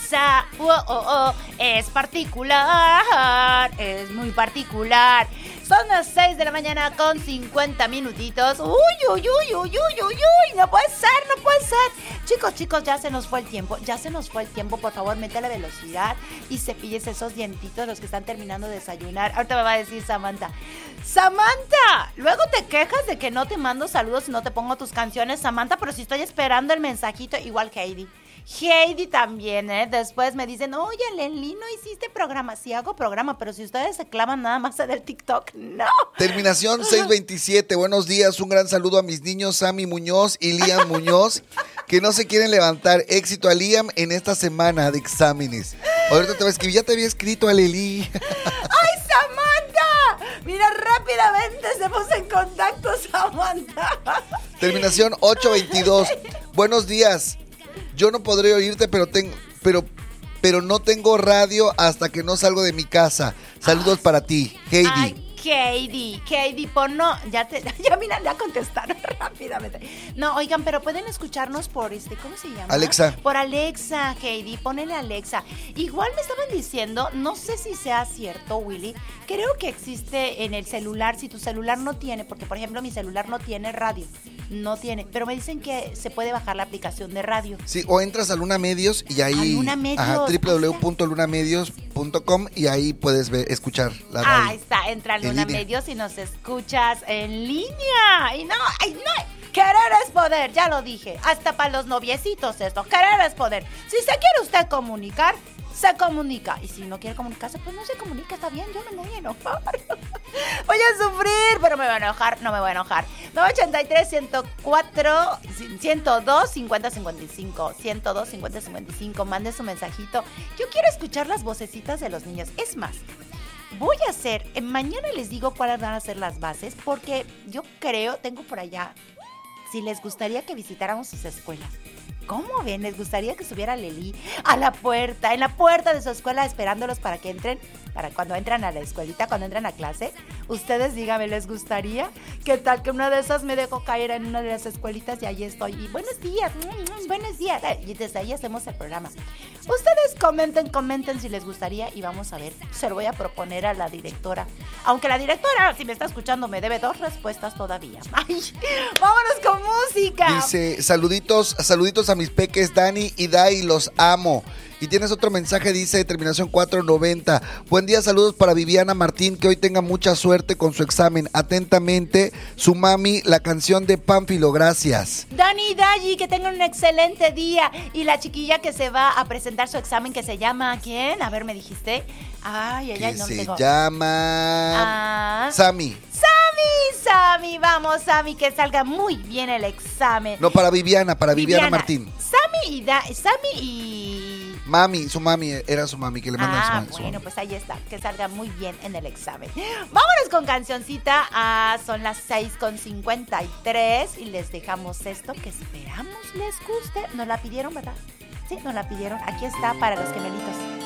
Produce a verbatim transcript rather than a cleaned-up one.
Exa, oh, oh, oh, es particular, es muy particular. Son las seis de la mañana con cincuenta minutitos. Uy, uy, uy, uy, uy, uy, uy, no puede ser, no puede ser. Chicos, chicos, ya se nos fue el tiempo, ya se nos fue el tiempo. Por favor, métele velocidad y cepilles esos dientitos, los que están terminando de desayunar. Ahorita me va a decir Samantha. Samantha, luego te quejas de que no te mando saludos y no te pongo tus canciones, Samantha, pero si estoy esperando el mensajito, igual que Heidi. Heidi también, ¿eh? Después me dicen, oye, Leli, no hiciste programa. Sí hago programa, pero si ustedes se clavan nada más en el TikTok, no. Terminación seiscientos veintisiete, buenos días, un gran saludo a mis niños Sammy Muñoz y Liam Muñoz, que no se quieren levantar. Éxito a Liam en esta semana de exámenes. Ahorita te voy a escribir, ya te había escrito a Leli. ¡Ay, Samantha! Mira, rápidamente se puso en contacto, Samantha. Terminación ochocientos veintidós, buenos días. Yo no podré oírte, pero tengo, pero, pero no tengo radio hasta que no salgo de mi casa. Saludos para ti, Heidi. Ay, Heidi, Heidi, por no, ya te, ya mira, ya contestaron rápidamente. No, oigan, pero pueden escucharnos por este, ¿cómo se llama? Alexa. Por Alexa, Heidi, ponele Alexa. Igual me estaban diciendo, no sé si sea cierto, Willy, creo que existe en el celular, si tu celular no tiene, porque por ejemplo mi celular no tiene radio, no tiene, pero me dicen que se puede bajar la aplicación de radio. Sí, o entras a Luna Medios y ahí, a Luna Medios, ajá, doble u doble u doble u punto luna medios punto com y ahí puedes ver, escuchar la radio. Ahí está, entra a Luna Medios y nos escuchas en línea. Y no, ay, no, querer es poder, ya lo dije, hasta para los noviecitos esto, querer es poder. Si se quiere usted comunicar, se comunica. Y si no quiere comunicarse, pues no se comunica, está bien, yo no me voy a enojar. Voy a sufrir, pero me voy a enojar, no me voy a enojar. nueve ochenta y tres, ciento cuatro, ciento dos, cincuenta, cincuenta y cinco, ciento dos, cincuenta, cincuenta y cinco, mande su mensajito. Yo quiero escuchar las vocecitas de los niños. Es más, voy a hacer, eh, mañana les digo cuáles van a ser las bases, porque yo creo, tengo por allá, si les gustaría que visitáramos sus escuelas. ¿Cómo ven? ¿Les gustaría que subiera Leli a la puerta, en la puerta de su escuela, esperándolos para que entren, para cuando entran a la escuelita, cuando entran a clase? Ustedes díganme, ¿les gustaría? ¿Qué tal que una de esas me dejo caer en una de las escuelitas y ahí estoy? Y buenos días, mm, buenos días. Y desde ahí hacemos el programa. Ustedes comenten, comenten si les gustaría y vamos a ver. Se lo voy a proponer a la directora. Aunque la directora, si me está escuchando, me debe dos respuestas todavía. Ay, vámonos con música. Dice, saluditos, saluditos a mis peques Dani y Dai, los amo. Y tienes otro mensaje, dice terminación cuatrocientos noventa. Buen día, saludos para Viviana Martín, que hoy tenga mucha suerte con su examen. Atentamente, su mami, la canción de Pánfilo, gracias. Dani y Dayi, que tengan un excelente día. Y la chiquilla que se va a presentar su examen, que se llama, ¿quién? A ver, me dijiste. Ay, ay, ay, no se tengo. llama ah. Sammy. Sammy, Sammy, vamos, Sammy, que salga muy bien el examen. No, para Viviana, para Viviana, Viviana Martín. Sammy y da, Sammy y Mami, su mami, era su mami, que le mandan ah, su mami. bueno, su mami. pues ahí está, que salga muy bien en el examen. Vámonos con cancioncita, ah, son las seis con cincuenta y tres y les dejamos esto que esperamos les guste. Nos la pidieron, ¿verdad? Sí, nos la pidieron, aquí está para los gemelitos.